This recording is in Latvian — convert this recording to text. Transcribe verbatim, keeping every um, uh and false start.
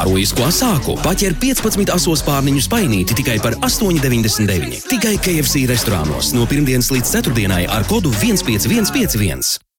Ārojisko sāku paķer piecpadsmit asos pārniņu spainīti tikai par astoņi deviņdesmit deviņi. Tikai K F C restorānos no pirmdienas līdz ceturtdienai ar kodu viens pieci viens pieci viens.